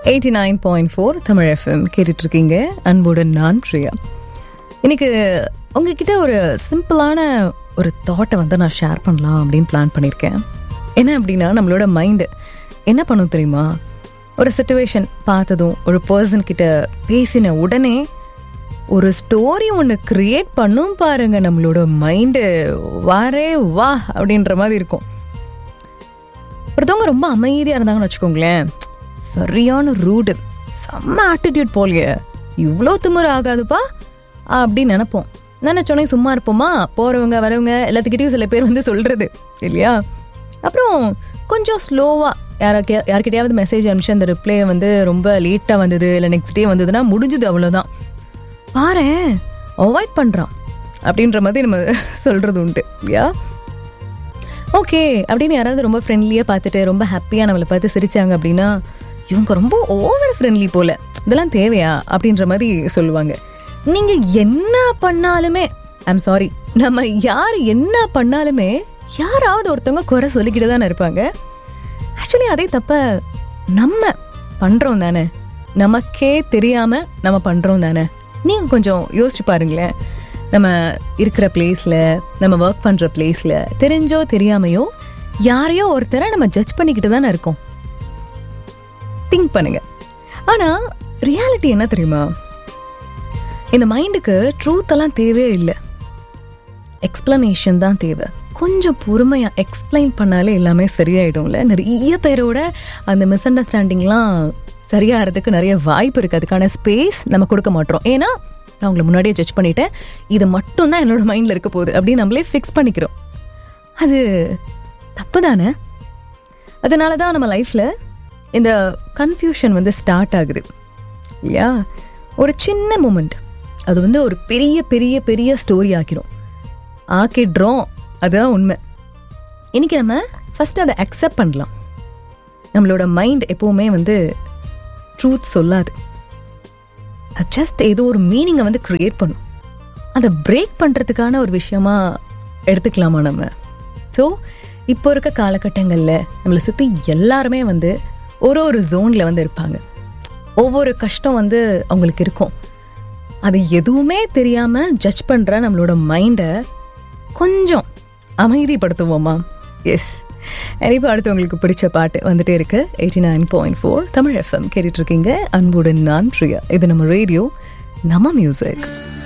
89.4 Tamil FM கேட்டுட்டு இருக்கீங்க. அன்புடன் நான் பிரியா. இன்னைக்கு உங்ககிட்ட ஒரு சிம்பிளான ஒரு தாட்டை வந்து நான் ஷேர் பண்ணலாம் அப்படின்னு பிளான் பண்ணியிருக்கேன். என்ன அப்படின்னா, நம்மளோட மைண்டு என்ன பண்ணும் தெரியுமா? ஒரு சிச்சுவேஷன் பார்த்ததும், ஒரு பர்சன் கிட்ட பேசின உடனே ஒரு ஸ்டோரி ஒன்று கிரியேட் பண்ணும் பாருங்க. நம்மளோட மைண்டு வாரே வா அப்படின்ற மாதிரி இருக்கும். ஒருத்தவங்க ரொம்ப அமைதியாக இருந்தாங்கன்னு வச்சுக்கோங்களேன், சரியான ரூடு, செம்ம ஆட்டிடியூட் போலிய, இவ்வளோ திமிரு ஆகாதுப்பா அப்படின்னு நினைப்போம். நினைச்சோன்னே சும்மா இருப்போமா? போகிறவங்க வரவங்க எல்லாத்துக்கிட்டையும் சில பேர் வந்து சொல்கிறது இல்லையா? அப்புறம் கொஞ்சம் ஸ்லோவாக யார்கிட்டையாவது மெசேஜ் அனுப்பிச்சு அந்த ரிப்ளை வந்து ரொம்ப லேட்டாக வந்தது, இல்லை நெக்ஸ்ட் டே வந்ததுன்னா முடிஞ்சுது, அவ்வளோதான். பாரு, அவாய்ட் பண்ணுறான் அப்படின்ற மாதிரி நம்ம சொல்கிறது உண்டு இல்லையா? ஓகே அப்படின்னு யாராவது ரொம்ப ஃப்ரெண்ட்லியாக பார்த்துட்டு ரொம்ப ஹாப்பியாக நம்மளை பார்த்து சிரித்தாங்க அப்படின்னா, இவங்க ரொம்ப ஓவர் ஃப்ரெண்ட்லி போல், இதெல்லாம் தேவையா அப்படின்ற மாதிரி சொல்லுவாங்க. நீங்கள் என்ன பண்ணாலுமே, ஐம் சாரி, நம்ம யார் என்ன பண்ணாலுமே யாராவது ஒருத்தவங்க குறை சொல்லிக்கிட்டு தானே இருப்பாங்க. ஆக்சுவலி அதே தப்ப நம்ம பண்ணுறோம் தானே, நமக்கே தெரியாமல் நம்ம பண்ணுறோம் தானே. நீங்கள் கொஞ்சம் யோசிச்சு பாருங்களேன். நம்ம இருக்கிற பிளேஸில், நம்ம ஒர்க் பண்ணுற பிளேஸில் தெரிஞ்சோ தெரியாமையோ யாரையோ ஒருத்தரை நம்ம ஜட்ஜ் பண்ணிக்கிட்டு தானே இருக்கோம். திங்க் பண்ணுங்க. ஆனால் ரியாலிட்டி என்ன தெரியுமா? இந்த மைண்டுக்கு ட்ரூத்தெல்லாம் தேவையே இல்லை, எக்ஸ்பிளனேஷன் தான் தேவை. கொஞ்சம் பொறுமையாக எக்ஸ்பிளைன் பண்ணாலே எல்லாமே சரியாயிடும்ல. நிறைய பேரோட அந்த மிஸ் அண்டர்ஸ்டாண்டிங்லாம் சரியாகிறதுக்கு நிறைய வாய்ப்பு இருக்குது. அதுக்கான ஸ்பேஸ் நம்ம கொடுக்க மாட்டோம். ஏன்னா நான் உங்களை முன்னாடியே ஜட்ஜ் பண்ணிட்டேன், இது மட்டும் தான் என்னோட மைண்டில் இருக்க போகுது அப்படின்னு நம்மளே ஃபிக்ஸ் பண்ணிக்கிறோம். அது தப்பு தானே? அதனால தான் நம்ம லைஃப்பில் இந்த கன்ஃபியூஷன் வந்து ஸ்டார்ட் ஆகுது இல்லையா? ஒரு சின்ன மூமெண்ட் அது வந்து ஒரு பெரிய பெரிய பெரிய ஸ்டோரி ஆக்கிடுறோம். அதுதான் உண்மை. இன்னைக்கு நம்ம ஃபஸ்ட்டு அதை அக்செப்ட் பண்ணலாம். நம்மளோட மைண்ட் எப்போவுமே வந்து ட்ரூத் சொல்லாது, ஜஸ்ட் ஏதோ ஒரு மீனிங்கை வந்து கிரியேட் பண்ணும். அதை பிரேக் பண்ணுறதுக்கான ஒரு விஷயமா எடுத்துக்கலாமா நம்ம? ஸோ இப்போ இருக்க காலகட்டங்களில் நம்மளை சுற்றி எல்லாருமே வந்து ஒரு ஜோனில் வந்து இருப்பாங்க. ஒவ்வொரு கஷ்டம் வந்து அவங்களுக்கு இருக்கும். அது எதுவுமே தெரியாமல் ஜட்ஜ் பண்ணுற நம்மளோட மைண்டை கொஞ்சம் அமைதிப்படுத்துவோமா? எஸ். இப்போ அடுத்து உங்களுக்கு பிடிச்ச பாட்டு வந்துட்டே இருக்கு. 89.4 தமிழ் எஃப்எம் கேட்டுட்டு இருக்கீங்க. அன்புடன் நான் பிரியா. இது நம்ம ரேடியோ, நம்ம மியூசிக்.